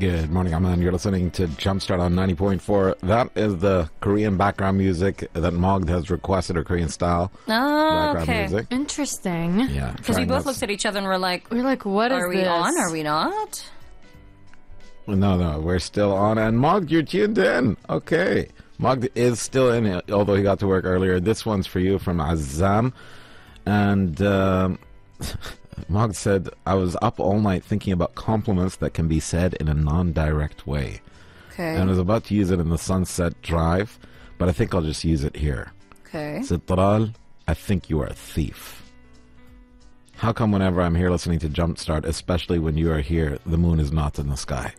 Good morning, Aman. You're listening to Jumpstart on 90.4. That is the Korean background music that Mogd has requested, or Korean style background music. Interesting. Yeah. Because we both looked at each other and we're like, what is are we this? on? Are we not? No, we're still on. And Mogd, you're tuned in. Okay. Mogd is still in it, although he got to work earlier. This one's for you from Azam. And Mogd said, I was up all night thinking about compliments that can be said in a non-direct way. Okay. And I was about to use it in the Sunset Drive, but I think I'll just use it here. Okay. Citral, I think you are a thief. How come whenever I'm here listening to Jumpstart, especially when you are here, the moon is not in the sky?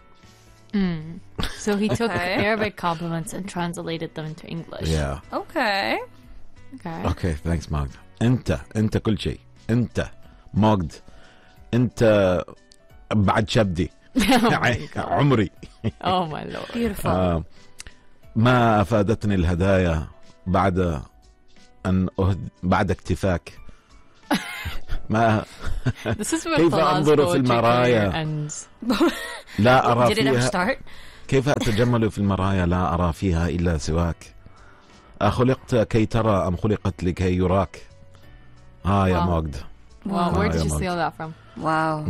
So he took Arabic compliments and translated them into English. Yeah. Okay. Okay, thanks Mogd. انت كل شيء. انت Mogd. انت بعد شبدي. عمري. Oh my lord. Beautiful. ما أفادتني الهدايا بعد اكتفاك. ما This is where كيف أنظر في المرايا ends. لا أرى Did it ever فيها start? كيف أتجمل في المرايا لا أرى فيها إلا سواك. أخلقت كي ترى أم خلقت لكي يراك. يا Mogd. Wow, where did يا you Mogd. steal that from? Wow.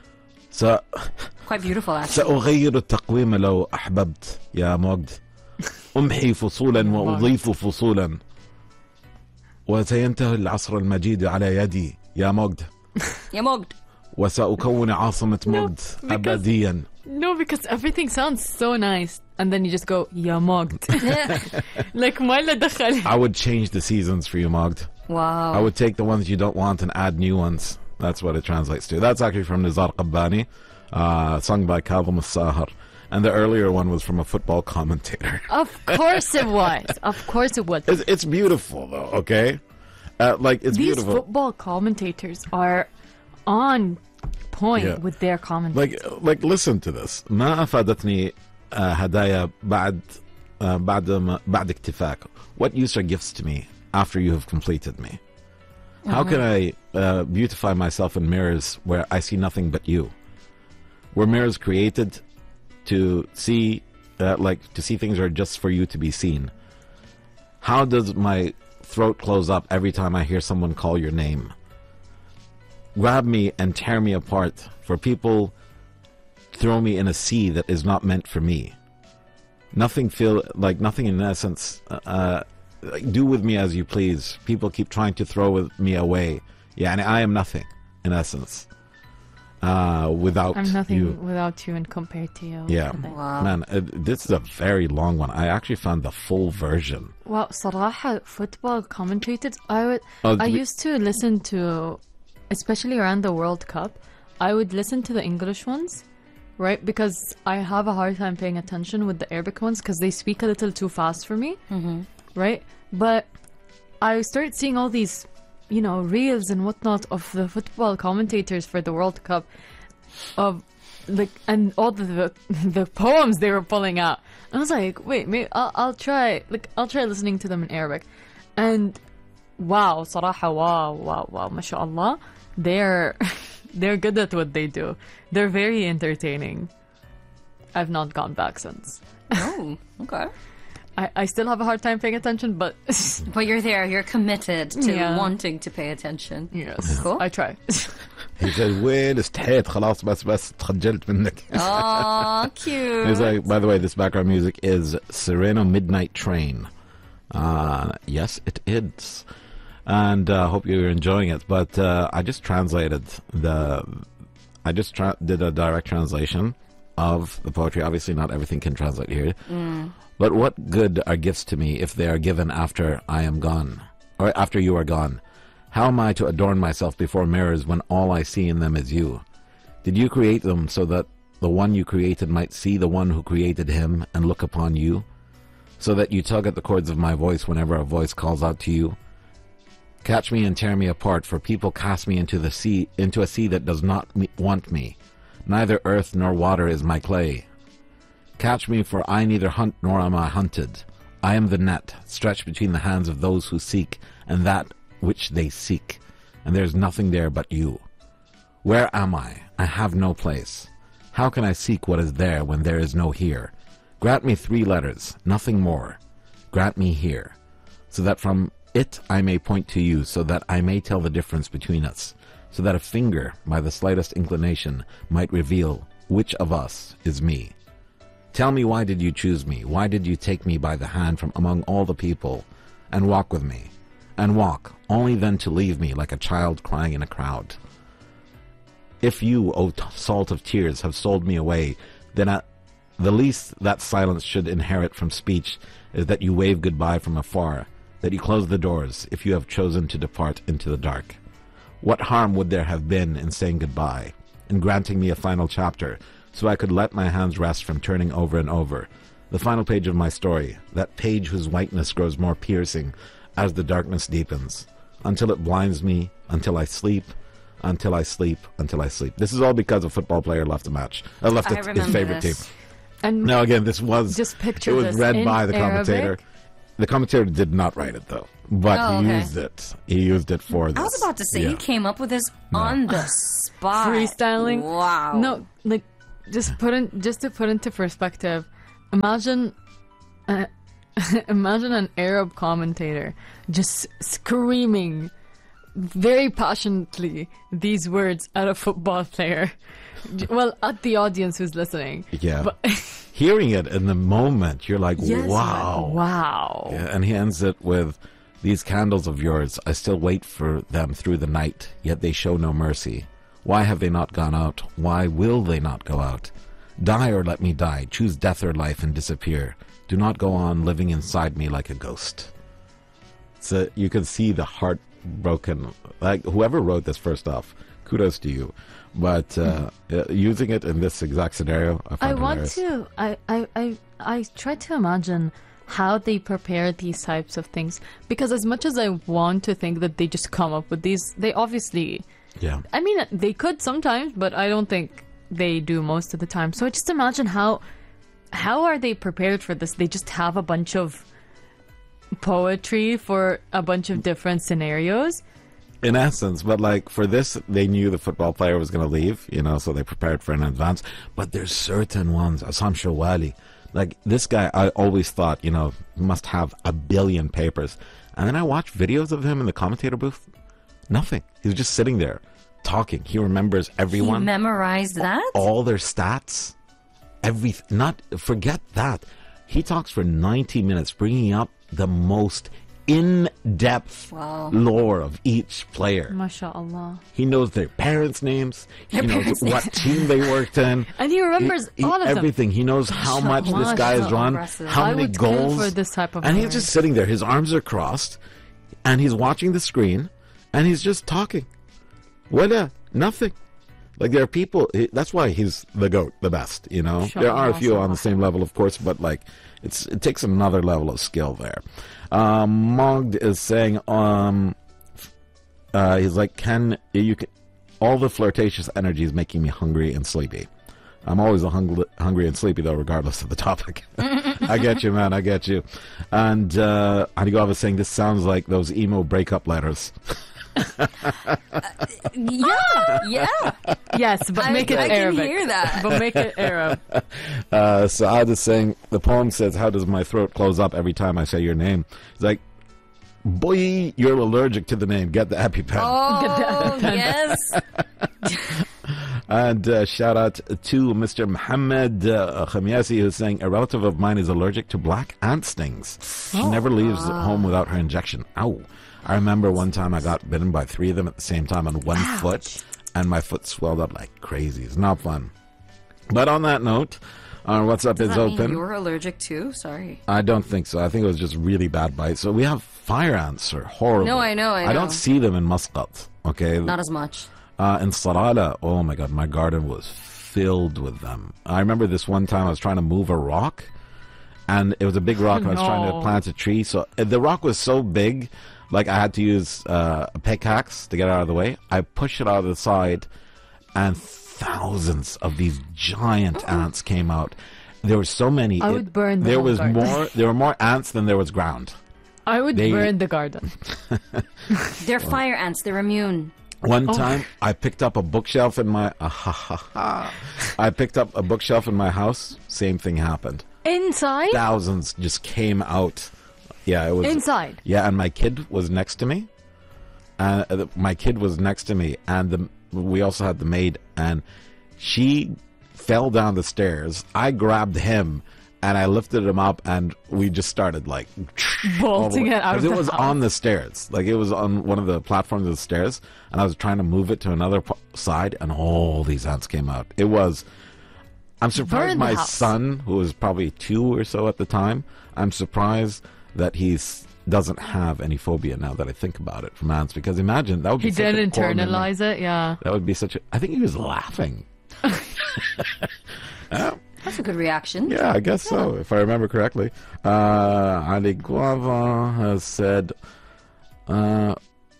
Quite beautiful, actually. سأغير التقويم لو أحببت يا Mogd. أمحي فصولا وأضيف فصولا وسينتهي العصر المجيد على يدي يا Mogd. يا Mogd. وسأكون عاصمة Mogd أبديا. No, because everything sounds so nice. And then you just go, ya Mogd. Like, ما له دخل. I would change the seasons for you, Mogd. Wow. I would take the ones you don't want and add new ones. That's what it translates to. That's actually from Nizar Qabbani, sung by Kadhim As-Sahar. And the earlier one was from a football commentator. Of course it was. Of course it was. It's beautiful, though, okay? It's These beautiful. football commentators are on point with their commentary. Like, listen to this. ما أفادتني هدايا بعد اكتفاك. What use are gifts to me after you have completed me? How can I beautify myself in mirrors where I see nothing but you? Were mirrors created to see things are just for you to be seen? How does my throat close up every time I hear someone call your name? Grab me and tear me apart, for people throw me in a sea that is not meant for me. Nothing in essence. Do with me as you please. People keep trying to throw me away. Yeah, and I am nothing in essence. Without I'm nothing you. without you and compared to you. Yeah. Wow. Man, this is a very long one. I actually found the full version. Well, صراحة football commentators, I used to listen to, especially around the World Cup, I would listen to the English ones, right? Because I have a hard time paying attention with the Arabic ones because they speak a little too fast for me, right? But I started seeing all these, reels and whatnot of the football commentators for the World Cup, and all the poems they were pulling out. I was like, wait, maybe I'll try listening to them in Arabic, and wow, صراحة, wow, mashallah, they're good at what they do. They're very entertaining. I've not gone back since. Oh, okay. I still have a hard time paying attention, but But you're there. You're committed to wanting to pay attention. yes, Cool. I try. He said, وين استحيت خلاص بس تخجلت منك. Oh, cute. He's like, by the way, this background music is Sereno Midnight Train. Yes, it is. And hope you're enjoying it. But I just translated did a direct translation of the poetry. Obviously, not everything can translate here. But what good are gifts to me if they are given after I am gone, or after you are gone? How am I to adorn myself before mirrors when all I see in them is you? Did you create them so that the one you created might see the one who created him and look upon you? So that you tug at the cords of my voice whenever a voice calls out to you? Catch me and tear me apart, for people cast me into a sea that does not want me. Neither earth nor water is my clay. Catch me, for I neither hunt nor am I hunted. I am the net, stretched between the hands of those who seek, and that which they seek, and there is nothing there but you. Where am I? I have no place. How can I seek what is there when there is no here? Grant me 3 letters, nothing more. Grant me here, so that from it I may point to you, so that I may tell the difference between us, so that a finger, by the slightest inclination, might reveal which of us is me. Tell me, why did you choose me? Why did you take me by the hand from among all the people, and walk with me? And walk, only then to leave me like a child crying in a crowd. If you, O salt of tears, have sold me away, then at the least that silence should inherit from speech is that you wave goodbye from afar, that you close the doors if you have chosen to depart into the dark. What harm would there have been in saying goodbye, in granting me a final chapter, so I could let my hands rest from turning over and over the final page of my story, that page whose whiteness grows more piercing as the darkness deepens, until it blinds me, until I sleep, until I sleep, until I sleep. This is all because a football player left a match. Left his favorite team. And now again, this was just picture it was read by the commentator. Arabic? The commentator did not write it though, but he used it. He used it for this. I was about to say he came up with this on the spot, freestyling. Wow. No, like just to put into perspective. Imagine an Arab commentator just screaming very passionately these words at a football player. Well, at the audience who's listening. Yeah. But hearing it in the moment, you're like, yes, wow. Wow. Yeah, and he ends it with, these candles of yours, I still wait for them through the night, yet they show no mercy. Why have they not gone out? Why will they not go out? Die or let me die. Choose death or life and disappear. Do not go on living inside me like a ghost. So you can see the heartbroken, like whoever wrote this, first off, kudos to you. But using it in this exact scenario, I try to imagine how they prepare these types of things, because as much as I want to think that they just come up with these, they obviously, I mean, they could sometimes, but I don't think they do most of the time. So I just imagine how are they prepared for this? They just have a bunch of poetry for a bunch of different scenarios. In essence, but like for this, they knew the football player was going to leave, so they prepared for an advance. But there's certain ones, Assam Shawali, like this guy, I always thought, must have a billion papers. And then I watched videos of him in the commentator booth. Nothing. He's just sitting there talking. He remembers everyone. He memorized that? All their stats. Forget that. He talks for 90 minutes, bringing up the most in-depth lore of each player. MashaAllah. He knows their parents' names. He knows what team they worked in. And he remembers all of everything. He knows how much this guy has run, how many goals. For this type of and he's just sitting there. His arms are crossed, and he's watching the screen, and he's just talking. Nothing. Like there are people. That's why he's the GOAT, the best. There are a few on the same level, of course, but like it takes another level of skill there. Mogd is saying, he's like, all the flirtatious energy is making me hungry and sleepy. I'm always hungry and sleepy though, regardless of the topic. I get you, man. I get you. And Hanigov is saying this sounds like those emo breakup letters. Yeah. Yes, but make it Arabic. I can hear that. But make it Arab. Saad is saying, the poem says, how does my throat close up every time I say your name? It's like, boy, you're allergic to the name. Get the EpiPen. Oh, yes. And shout out to Mr. Mohammed Khamiasi, who's saying, a relative of mine is allergic to black ant stings. She never leaves home without her injection. Ow. I remember one time I got bitten by 3 of them at the same time on one foot, and my foot swelled up like crazy. It's not fun. But on that note, our WhatsApp is open. You were allergic too? Sorry. I don't think so. I think it was just really bad bite. So we have fire ants are horrible. No, I know. I don't see them in Muscat. Okay. Not as much. In Sarala, oh my God, my garden was filled with them. I remember this one time I was trying to move a rock, and it was a big rock, and I was trying to plant a tree. So the rock was so big, like I had to use a pickaxe to get it out of the way. I pushed it out of the side, and thousands of these giant ants came out. There were so many. I would burn the There whole was garden. more. There were more ants than there was ground. I would burn the garden. They're fire ants. They're immune. One time, I picked up a bookshelf in my... I picked up a bookshelf in my house. Same thing happened. Inside? Thousands just came out. Yeah, it was... Inside? Yeah, and my kid was next to me. My kid was next to me, and we also had the maid, and she fell down the stairs. I grabbed him, and I lifted him up, and we just started like bolting it out of the house. It was on the stairs, like it was on one of the platforms of the stairs, and I was trying to move it to another side, and all these ants came out. It was. I'm surprised my son, who was probably 2 or so at the time, I'm surprised that he doesn't have any phobia now that I think about it from ants. Because imagine that would be. He didn't internalize it, yeah. That would be such a. I think he was laughing. That's a good reaction. Yeah, I guess so, if I remember correctly. Ali Guava has said, oh,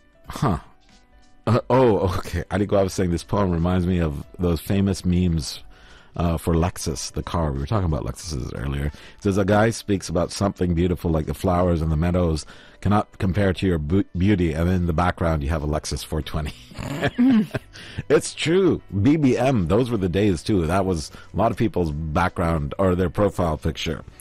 okay. Ali Guava is saying this poem reminds me of those famous memes for Lexus, the car. We were talking about Lexuses earlier. It says, a guy speaks about something beautiful like the flowers and the meadows cannot compare to your beauty, and in the background you have a Lexus 420. It's true. BBM, those were the days too. That was a lot of people's background or their profile picture.